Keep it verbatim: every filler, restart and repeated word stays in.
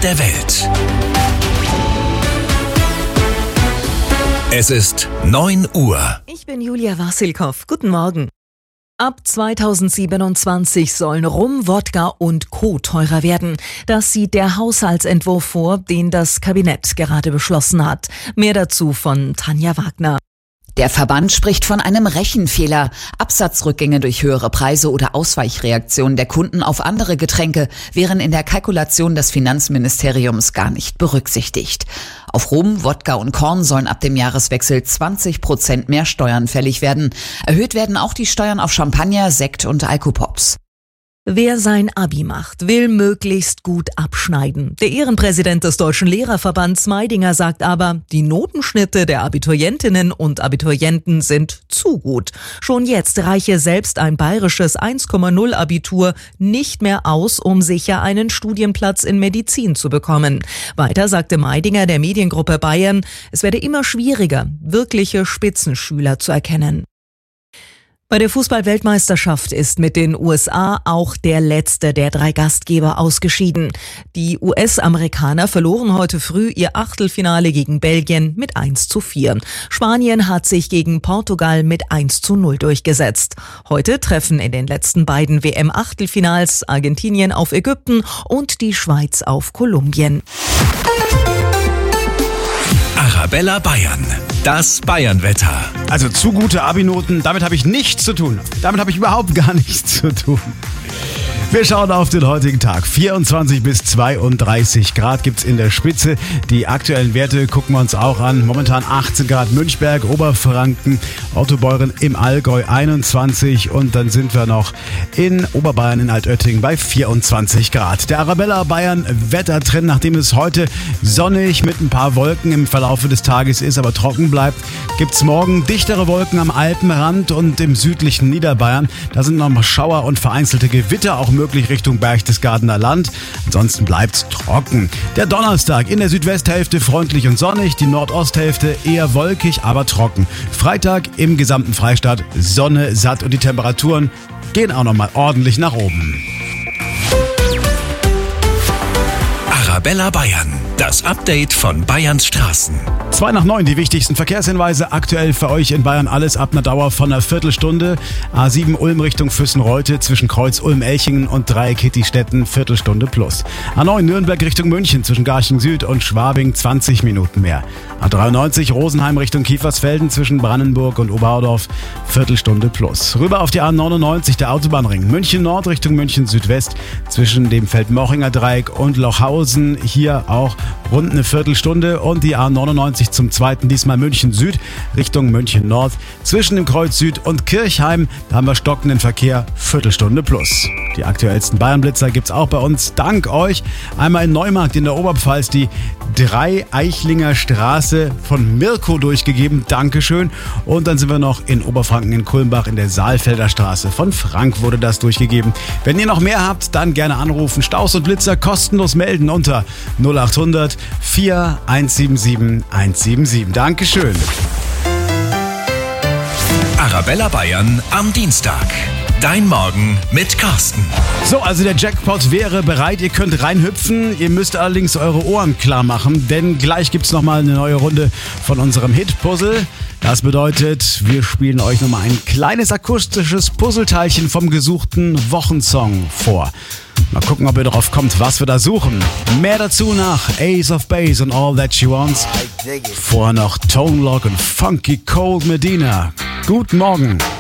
der Welt. Es ist neun Uhr. Ich bin Julia Wassilkow. Guten Morgen. Ab zweitausendsiebenundzwanzig sollen Rum, Wodka und Co. teurer werden. Das sieht der Haushaltsentwurf vor, den das Kabinett gerade beschlossen hat. Mehr dazu von Tanja Wagner. Der Verband spricht von einem Rechenfehler. Absatzrückgänge durch höhere Preise oder Ausweichreaktionen der Kunden auf andere Getränke wären in der Kalkulation des Finanzministeriums gar nicht berücksichtigt. Auf Rum, Wodka und Korn sollen ab dem Jahreswechsel zwanzig Prozent mehr Steuern fällig werden. Erhöht werden auch die Steuern auf Champagner, Sekt und Alkopops. Wer sein Abi macht, will möglichst gut abschneiden. Der Ehrenpräsident des Deutschen Lehrerverbands Meidinger sagt aber, die Notenschnitte der Abiturientinnen und Abiturienten sind zu gut. Schon jetzt reiche selbst ein bayerisches eins Komma null Abitur nicht mehr aus, um sicher einen Studienplatz in Medizin zu bekommen. Weiter sagte Meidinger der Mediengruppe Bayern, es werde immer schwieriger, wirkliche Spitzenschüler zu erkennen. Bei der Fußball-Weltmeisterschaft ist mit den U S A auch der letzte der drei Gastgeber ausgeschieden. Die U S-Amerikaner verloren heute früh ihr Achtelfinale gegen Belgien mit eins zu vier. Spanien hat sich gegen Portugal mit eins zu null durchgesetzt. Heute treffen in den letzten beiden W M-Achtelfinals Argentinien auf Ägypten und die Schweiz auf Kolumbien. Arabella Bayern. Das Bayern-Wetter. Also zu gute Abi-Noten, damit habe ich nichts zu tun. Damit habe ich überhaupt gar nichts zu tun. Wir schauen auf den heutigen Tag. vierundzwanzig bis zweiunddreißig Grad gibt's in der Spitze. Die aktuellen Werte gucken wir uns auch an. Momentan achtzehn Grad Münchberg, Oberfranken, Ottobeuren im Allgäu einundzwanzig und dann sind wir noch in Oberbayern in Altötting bei vierundzwanzig Grad. Der Arabella Bayern Wettertrend, nachdem es heute sonnig mit ein paar Wolken im Verlaufe des Tages ist, aber trocken bleibt, gibt's morgen dichtere Wolken am Alpenrand und im südlichen Niederbayern. Da sind noch Schauer und vereinzelte Gewitter auch möglich Richtung Berchtesgadener Land. Ansonsten bleibt's trocken. Der Donnerstag in der Südwesthälfte freundlich und sonnig, die Nordosthälfte eher wolkig, aber trocken. Freitag im gesamten Freistaat Sonne, satt und die Temperaturen gehen auch nochmal ordentlich nach oben. Arabella Bayern. Das Update von Bayerns Straßen. Zwei nach neun, die wichtigsten Verkehrshinweise. Aktuell für euch in Bayern alles ab einer Dauer von einer Viertelstunde. A sieben Ulm Richtung Füssen-Reute zwischen Kreuz Ulm-Elchingen und Dreieck Hittistetten Viertelstunde plus. A neun Nürnberg Richtung München zwischen Garching Süd und Schwabing zwanzig Minuten mehr. A dreiundneunzig Rosenheim Richtung Kiefersfelden zwischen Brandenburg und Oberhaudorf Viertelstunde plus. Rüber auf die A neunundneunzig, der Autobahnring München Nord Richtung München Südwest zwischen dem Feldmochinger Dreieck und Lochhausen. Hier auch rund eine Viertelstunde und die A neunundneunzig zum zweiten, diesmal München Süd Richtung München Nord. Zwischen dem Kreuz Süd und Kirchheim, da haben wir stockenden Verkehr, Viertelstunde plus. Die aktuellsten Bayernblitzer gibt's auch bei uns, dank euch. Einmal in Neumarkt in der Oberpfalz die drei Eichlinger Straße von Mirko durchgegeben, Dankeschön. Und dann sind wir noch in Oberfranken in Kulmbach in der Saalfelder Straße. Von Frank wurde das durchgegeben. Wenn ihr noch mehr habt, dann gerne anrufen. Staus und Blitzer kostenlos melden unter null acht hundert vier eins sieben sieben eins sieben sieben. Dankeschön. Arabella Bayern am Dienstag. Dein Morgen mit Carsten. So, also der Jackpot wäre bereit. Ihr könnt reinhüpfen. Ihr müsst allerdings eure Ohren klar machen, denn gleich gibt's nochmal eine neue Runde von unserem Hit-Puzzle. Das bedeutet, wir spielen euch nochmal ein kleines akustisches Puzzleteilchen vom gesuchten Wochensong vor. Mal gucken, ob ihr darauf kommt, was wir da suchen. Mehr dazu nach Ace of Base and All That She Wants. Vorher noch Tone Lock und Funky Cold Medina. Guten Morgen.